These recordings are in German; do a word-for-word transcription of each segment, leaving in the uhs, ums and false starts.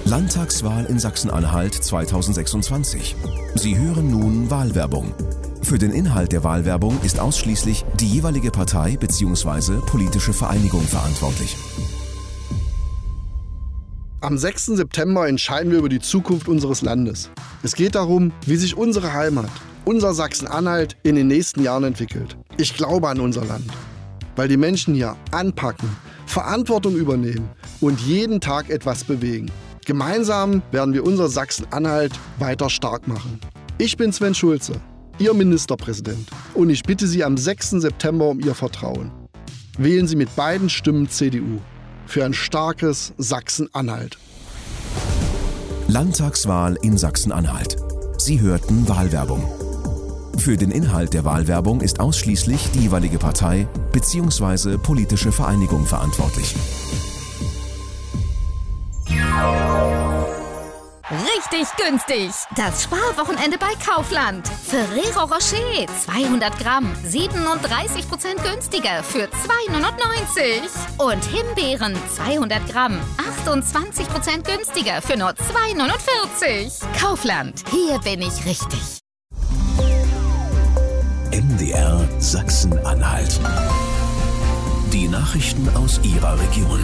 Landtagswahl in Sachsen-Anhalt zweitausendsechsundzwanzig. Sie hören nun Wahlwerbung. Für den Inhalt der Wahlwerbung ist ausschließlich die jeweilige Partei bzw. politische Vereinigung verantwortlich. Am sechsten September entscheiden wir über die Zukunft unseres Landes. Es geht darum, wie sich unsere Heimat, unser Sachsen-Anhalt, in den nächsten Jahren entwickelt. Ich glaube an unser Land, weil die Menschen hier anpacken, Verantwortung übernehmen und jeden Tag etwas bewegen. Gemeinsam werden wir unser Sachsen-Anhalt weiter stark machen. Ich bin Sven Schulze, Ihr Ministerpräsident, und ich bitte Sie am sechsten September um Ihr Vertrauen. Wählen Sie mit beiden Stimmen C D U für ein starkes Sachsen-Anhalt. Landtagswahl in Sachsen-Anhalt. Sie hörten Wahlwerbung. Für den Inhalt der Wahlwerbung ist ausschließlich die jeweilige Partei bzw. politische Vereinigung verantwortlich. Richtig günstig! Das Sparwochenende bei Kaufland. Ferrero Rocher zweihundert Gramm, siebenunddreißig Prozent günstiger für zwei neunundneunzig. Und Himbeeren zweihundert Gramm, achtundzwanzig Prozent günstiger für nur zwei neunundvierzig. Kaufland, hier bin ich richtig. M D R Sachsen-Anhalt. Die Nachrichten aus Ihrer Region.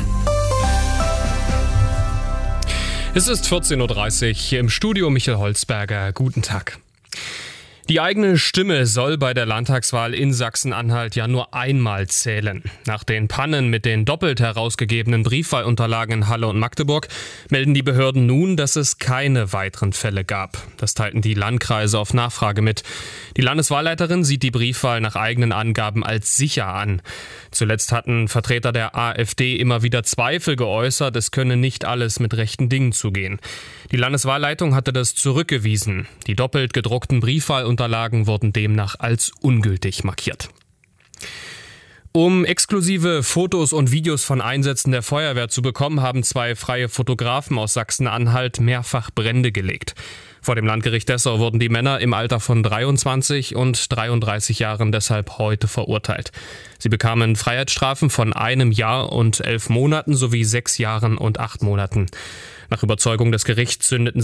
Es ist vierzehn Uhr dreißig, im Studio Michael Holzberger. Guten Tag. Die eigene Stimme soll bei der Landtagswahl in Sachsen-Anhalt ja nur einmal zählen. Nach den Pannen mit den doppelt herausgegebenen Briefwahlunterlagen in Halle und Magdeburg melden die Behörden nun, dass es keine weiteren Fälle gab. Das teilten die Landkreise auf Nachfrage mit. Die Landeswahlleiterin sieht die Briefwahl nach eigenen Angaben als sicher an. Zuletzt hatten Vertreter der AfD immer wieder Zweifel geäußert, es könne nicht alles mit rechten Dingen zugehen. Die Landeswahlleitung hatte das zurückgewiesen. Die doppelt gedruckten Briefwahlunterlagen wurden demnach als ungültig markiert. Um exklusive Fotos und Videos von Einsätzen der Feuerwehr zu bekommen, haben zwei freie Fotografen aus Sachsen-Anhalt mehrfach Brände gelegt. Vor dem Landgericht Dessau wurden die Männer im Alter von dreiundzwanzig und dreiunddreißig Jahren deshalb heute verurteilt. Sie bekamen Freiheitsstrafen von einem Jahr und elf Monaten sowie sechs Jahren und acht Monaten. Nach Überzeugung des Gerichts zündeten